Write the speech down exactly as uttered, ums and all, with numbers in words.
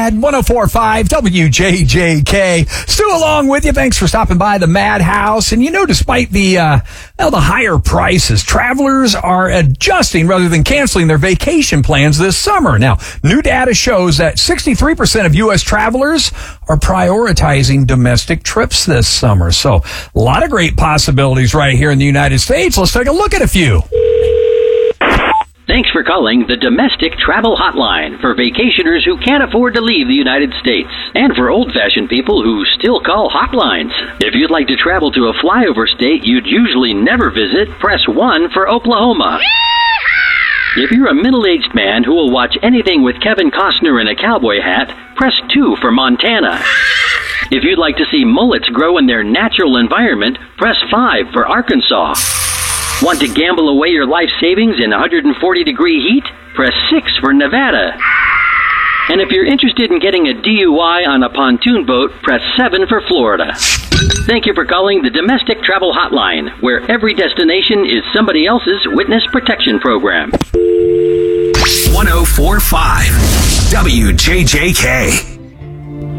Mad, one oh four point five W J J K. Stu along with you. Thanks for stopping by the Madhouse. And you know, despite the, uh, well, the higher prices, travelers are adjusting rather than canceling their vacation plans this summer. Now, new data shows that sixty-three percent of U S travelers are prioritizing domestic trips this summer. So, a lot of great possibilities right here in the United States. Let's take a look at a few. Thanks for calling the Domestic Travel Hotline for vacationers who can't afford to leave the United States, and for old-fashioned people who still call hotlines. If you'd like to travel to a flyover state you'd usually never visit, press one for Oklahoma. If you're a middle-aged man who will watch anything with Kevin Costner in a cowboy hat, press two for Montana. If you'd like to see mullets grow in their natural environment, press five for Arkansas. Want to gamble away your life savings in one hundred forty degree heat? Press six for Nevada. And if you're interested in getting a D U I on a pontoon boat, press seven for Florida. Thank you for calling the Domestic Travel Hotline, where every destination is somebody else's witness protection program. one oh four point five W J J K.